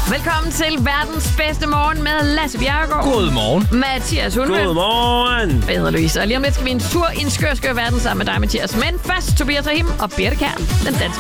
Velkommen til verdens bedste morgen med Lasse Bjerregaard. Godmorgen. Mathias Hundved. Godmorgen. Jeg hedder Louise, og lige om lidt skal vi en tur i en skør verden sammen med dig, Mathias. Men først Tobias Rahim og Birte Kjær, den danske